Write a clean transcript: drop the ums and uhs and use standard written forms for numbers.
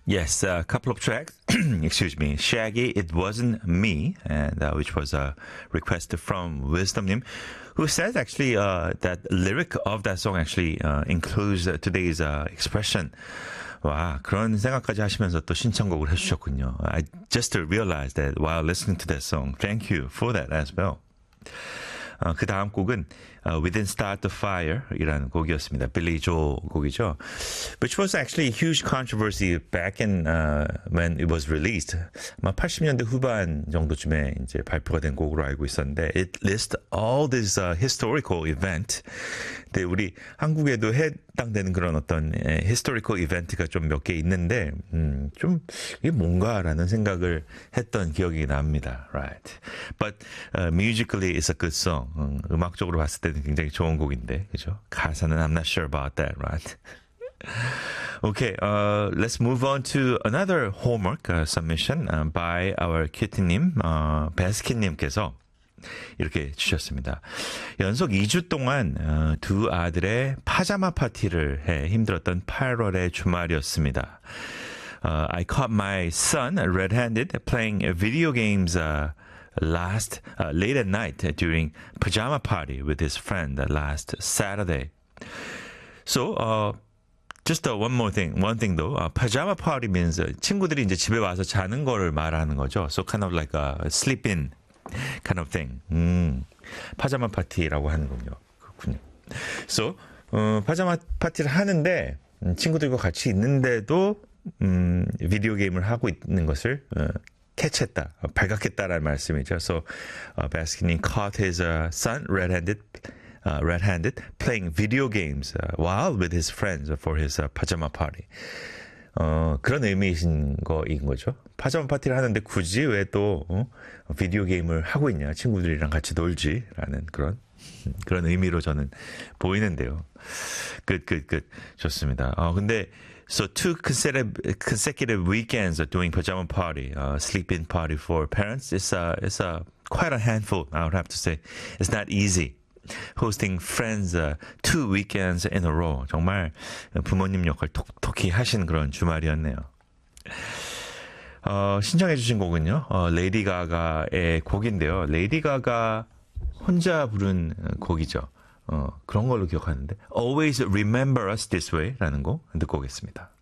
Yes, a couple of tracks. Excuse me. Shaggy, It Wasn't Me, and which was a request from Wisdom님, who says actually that lyric of that song actually includes today's expression. 와, 그런 생각까지 하시면서 또 신청곡을 해주셨군요. I just realized that while listening to that song. Thank you for that as well. 그 다음 곡은 We Didn't Start the Fire 이라는 곡이었습니다. 빌리 조 곡이죠. Which was actually a huge controversy back in when it was released. 아마 80년대 후반 정도쯤에 이제 발표가 된 곡으로 알고 있었는데 It lists all this historical event. 근데 우리 한국에도 해당되는 그런 어떤 historical 이벤트가 좀 몇 개 있는데 좀 이게 뭔가라는 생각을 했던 기억이 납니다. Right. But musically it's a good song. 음악적으로 봤을 때는 굉장히 좋은 곡인데, 그죠? 가사는 I'm not sure about that, right? Okay, let's move on to another homework submission by our cutie-님, 베스킨님께서 이렇게 주셨습니다. 연속 2주 동안 두 아들의 파자마 파티를 해 힘들었던 8월의 주말이었습니다. I caught my son red-handed playing video games late at night during pajama party with his friend last Saturday. So, just one thing though. Pajama party means 친구들이 이제 집에 와서 자는 거를 말하는 거죠. So kind of like a sleep-in kind of thing. 파자마 파티라고 하는군요. 그렇군요. So, 파자마 파티를 하는데 친구들과 같이 있는데도 비디오 게임을 하고 있는 것을 캐치했다, 발각했다라는 말씀이죠. So, Baskin caught his son red-handed playing video games while with his friends for his pajama party. 그런 의미이신 거인 거죠. 파자마 파티를 하는데 굳이 왜 또 비디오 게임을 하고 있냐, 친구들이랑 같이 놀지라는 그런 의미로 저는 보이는데요. good. 좋습니다. 근데 So 2 consecutive weekends of doing pajama party, sleep-in party for parents is quite a handful, I would have to say. It's not easy. Hosting friends 2 weekends in a row. 정말 부모님 역할 톡톡히 하신 그런 주말이었네요. 신청해 주신 곡은요. 레이디 가가의 곡인데요. 레이디 가가 혼자 부른 곡이죠. 그런 걸로 기억하는데 Always Remember Us This Way 라는 곡 듣고 오겠습니다.